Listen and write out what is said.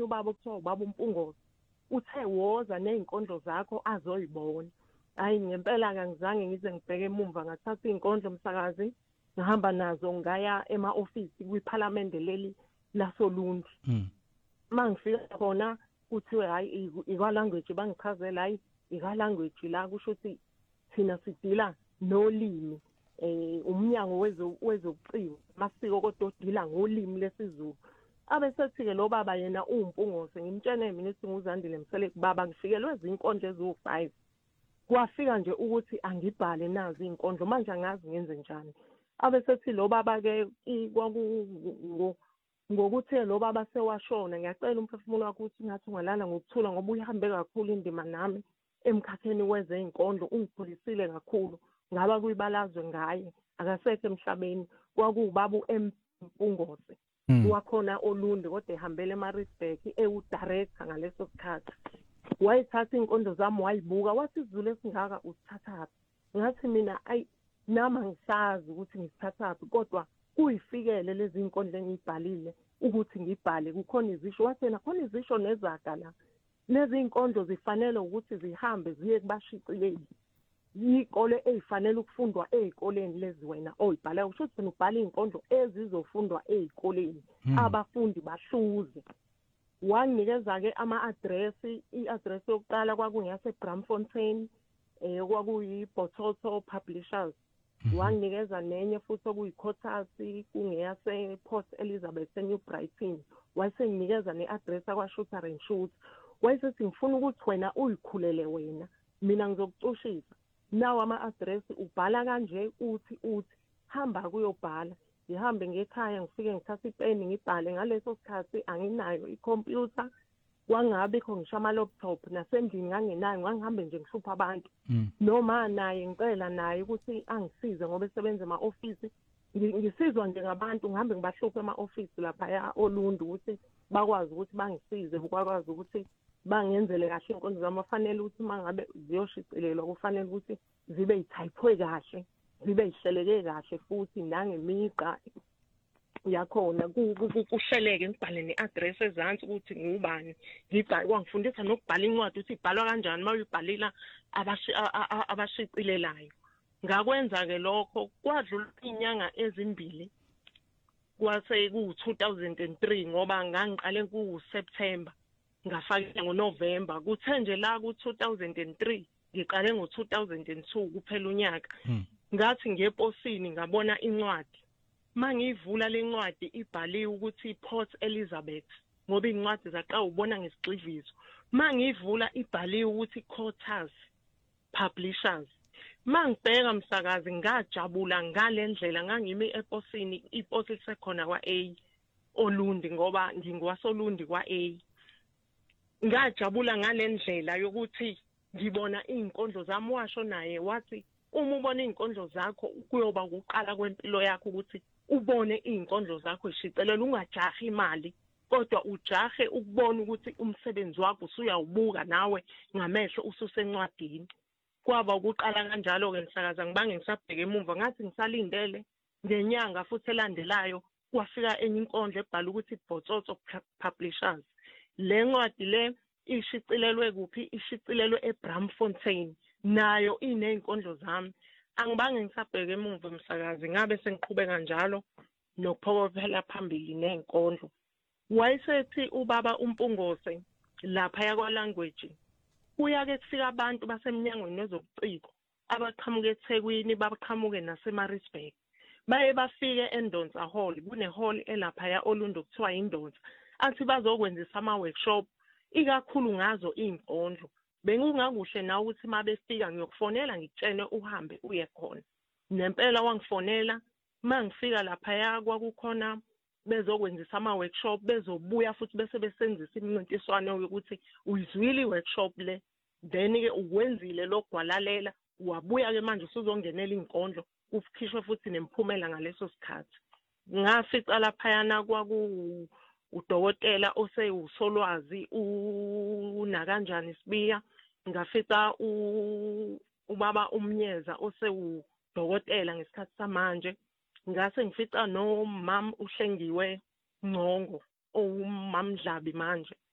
ubaba okuthiwa ubaba uMpungozi uthe woza ney'nkondlo zakho azoyibona. Hhayi ngempela-ke angizange ngize ngibheke emumva ngathatha iy'nkondlo msakazi ngahamba nazo ngaya ema-ofisi kwiphalamende leli lasoLundi. Uma ngifika khona kuthiwe hhayi ikwalanguage bangichazela hhayi ikwalanguage la kusho ukuthi thina sidila nolimi umnyango wezobuciko amasiko kodwa odila ngolimi lesiZulu. Abesethi-ke lo baba yena uMpungozi ngimtshene mina ukuthi nguzandile Mseleki baba ngifikelwe zinkondlo eziwu-5 kwafika nje ukuthi angibhale nazo iy'nkondlo manje angazi ngenze njani. Abesethi lo baba-ke ngokuthi lo baba sewashona ngiyacela umphefumulo wakho ukuthi ngathi ungalala ngokuthula ngoba uyihambe kakhulu indima nami emkhakheni wezey'nkondlo ungiphulisile kakhulu ngaba kuyibalazwe ngaye akasekho emhlabeni kwakuwubaba uMpungozi wakhona oLundi kodwa ehambele eMaritzburg ewu-director ngaleso sikhathi. Wayithatha iy'nkondlo zami wayibuka wathi isiZulu esingaka usithathaphi. Ngathi mina nami angisazi ukuthi ngisithathaphi kodwa kuyifikele lezi iy'nkondlo engiyibhalile ukuthi ngibhale kukhona izisho wathi yena khona izisho nezaga la. Lezi iy'nkondlo zifanele ukuthi zihambe ziye kubashicileli. Iy'kole ey'fanele ukufundwa ey'koleni lezi wena oyibhalayo kusho ukuthi ubhala iy'nkondlo ezizofundwa ey'koleni abafundi bahluze. Wanginikeza-ke ama-adresi, i-address yokuqala kwakungeyase Braamfontein kwakuyi-Bototo Publishers. Wanginikeza nenye futhi okuyi-Khothasi kungeyase Port Elizabeth eNew Brighton. Wayesenginikeza ne-address akwa-Shooter and Shoot. Wayesethi ngifuna ukuthi wena uyikhulele wena mina ngizokucushisa. Nawo ama-address ubhala kanje uthi hamba kuyobhala. Ngihambe ngekhaya ngifike ngithatha ipeni ngibhale ngaleso sikhathi anginayo ikhompyutha kwangabikho ngisho ama-laptop nasendlini ngangenayo ngangihambe nje ngihlupha abantu noma naye ngicela naye ukuthi angisize ngoba esebenza ema-ofisi ngisizwa nje ngabantu ngihambe ngibahluphe ema-ofisi laphaya oLundi ukuthi bakwazi ukuthi bangisize bakwazi ukuthi bangenzele kahle iy'nkondlo zami afanele ukuthi uma ngabe ziyoshicilelwa kufanele ukuthi zibe yithayithwe kahle zibe yihleleke kahle futhi nangemigqa yakhona kuhleleke ngibhale ne-address ezansi ukuthi ngubani ngibhale kwangifundisa nokubhala incwadi ukuthi ibhalwa kanjani uma uyibhalela abashicilelayo. Ngakwenza-ke lokho kwadlula iy'nyanga ezimbili kwase ku-2003 ngoba ngangiqale ku-September ngafakela ngoNovember kuthe nje la ku-2003 ngiqale ngo-2002 kuphela unyaka. Ngathi ngeposini ngabona incwadi mangiyivula le ncwadi ibhaliwe ukuthi Port Elizabeth ngoba incwadi zaqa ubona ngesigxivizo. Mangiyivula ibhaliwe ukuthi Khothasi Publishers. Mangibheka msakazi ngajabula ngalendlela ngangimi eposini iposi lisekhona kwa-A oLundi ngoba ngingwasoLundi kwa-A. Ngajabula ngalendlela yokuthi ngibona iy'nkondlo zami washo naye wathi uma ubona iy'nkondlo zakho kuyoba ukuqala kwempilo yakho ukuthi ubone iy'nkondlo zakho zishicilela ungajahi imali kodwa ujahe ukubona ukuthi umsebenzi wakho usuyawubuka nawe ngamehlo ususencwadini. Kwaba ukuqala kanjalo-ke msakaza ngibange ngisabheka emuva ngathi ngisalindele ngenyanga futhi elandelayo kwafika enye inkondlo ebhala ukuthi Bototo Publishers. Le ncwadi le ishicilelwe kuphi? Ishicilelwe eBraamfontein nayo iney'nkondlo zami. Angibange ngisabheka emuva msakazi ngabe sengiqhubeka njalo nokuphokophela phambili ney'nkondlo. Wayesethi ubaba uMpungozi laphaya kwalanguage kuyake kufika abantu basemnyangweni wezobuciko abaqhamuke eThekwini baqhamuke naseMaritzburg baye bafike eNdonsa Hall kune-hall elaphaya oLundi okuthiwa yiNdonsa athi bazokwenzisa ama-workshop ikakhulu ngazo iy'nkondlo. Bengungakuhle nawe ukuthi uma befika ngiyokufonela ngikutshene uhambe uye khona. Nempela wangifonela uma ngifika laphaya kwakukhona bezokwenzisa ama-workshop bezobuya futhi bese besenzisa imincintiswano yokuthi uyizwile i-workshop le then-ke ukwenzile lokugwalalela wabuya-ke manje usuzongenela iy'nkondlo kukhishwe futhi nemiphumela ngaleso sikhathi. Ngafica laphayana udokotela osewusolwazi uNakanjani Sibiya ngafica ubaba uMnyeza osewudokotela ngesikhathi samanje ngase ngifica nomam uHlengiwe Ngcongo owumamdlabi manje